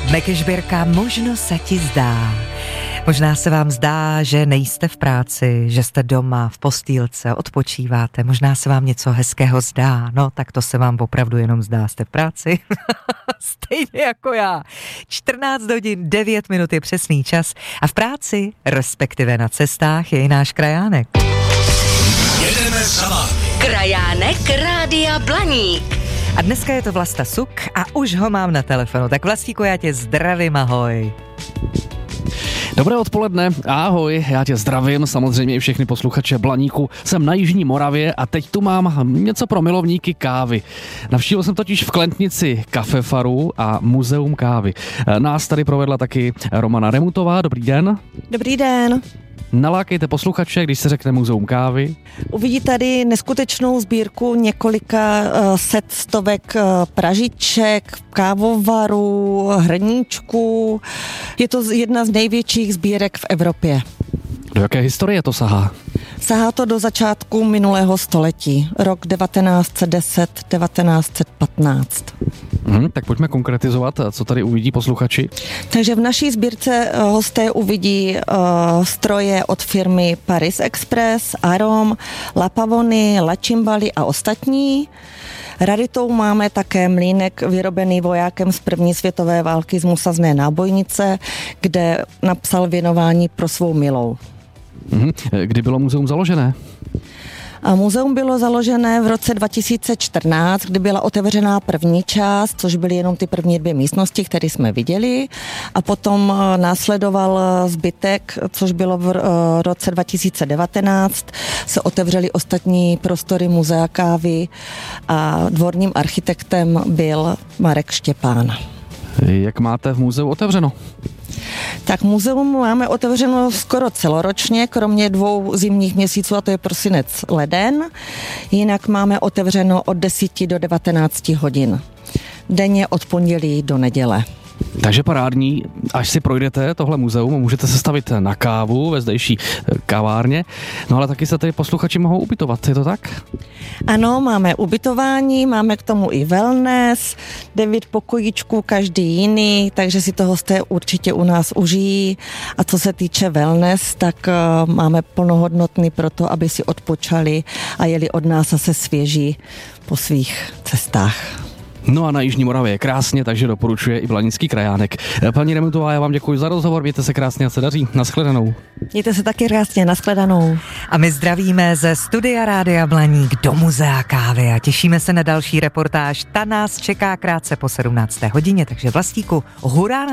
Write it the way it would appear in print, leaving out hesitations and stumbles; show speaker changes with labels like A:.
A: Mekešbírka Možno se ti zdá. Možná se vám zdá, že nejste v práci, že jste doma v postýlce, odpočíváte. Možná se vám něco hezkého zdá. No, tak to se vám opravdu jenom zdá. Jste v práci? Stejně jako já. 14 hodin 9 minut je přesný čas. A v práci, respektive na cestách, je i náš krajánek.
B: Jedeme za vámi.
C: Krajánek Rádia Blaník.
A: A dneska je to Vlasta Suk a už ho mám na telefonu. Tak Vlastíku, já tě zdravím, ahoj.
D: Dobré odpoledne, ahoj, já tě zdravím, samozřejmě i všechny posluchače Blaníku. Jsem na Jižní Moravě a teď tu mám něco pro milovníky kávy. Navštívil jsem totiž v Klentnici Kafefaru a Muzeum kávy. Nás tady provedla taky Romana Remutová, dobrý den.
E: Dobrý den.
D: Nalákejte posluchače, když se řekne Muzeum kávy.
E: Uvidí tady neskutečnou sbírku několika stovek pražiček, kávovarů, hrníčků. Je to jedna z největších sbírek v Evropě.
D: Do jaké historie to sahá?
E: Sahá to do začátku minulého století, rok 1910-1915.
D: Tak pojďme konkretizovat, co tady uvidí posluchači.
E: Takže v naší sbírce hosté uvidí stroje od firmy Paris Express, Arom, La Pavony, La Cimbali a ostatní. Raritou máme také mlýnek vyrobený vojákem z první světové války z Musazné nábojnice, kde napsal věnování pro svou milou.
D: Kdy bylo muzeum založené?
E: A muzeum bylo založené v roce 2014, kdy byla otevřená první část, což byly jenom ty první 2 místnosti, které jsme viděli, a potom následoval zbytek, což bylo v roce 2019, se otevřely ostatní prostory muzea kávy a dvorním architektem byl Marek Štěpán.
D: Jak máte v muzeu otevřeno?
E: Tak muzeum máme otevřeno skoro celoročně, kromě 2 zimních měsíců, a to je prosinec, leden. Jinak máme otevřeno od 10 do 19 hodin. Denně od pondělí do neděle.
D: Takže parádní, až si projdete tohle muzeum, můžete se stavit na kávu ve zdejší kavárně, no ale taky se tady posluchači mohou ubytovat, je to tak?
E: Ano, máme ubytování, máme k tomu i wellness, 9 pokojíčků, každý jiný, takže si to hosté určitě u nás užijí. A co se týče wellness, tak máme plnohodnotný pro to, aby si odpočali a jeli od nás zase svěží po svých cestách.
D: No a na Jižní Moravě je krásně, takže doporučuje i Blanický krajánek. Paní Remutová, já vám děkuji za rozhovor, mějte se krásně a se daří. Naschledanou.
E: Mějte se taky krásně, naschledanou.
A: A my zdravíme ze studia Rádia Blaník do Muzea kávy a těšíme se na další reportáž. Ta nás čeká krátce po 17. hodině, takže Vlastíku, hurá!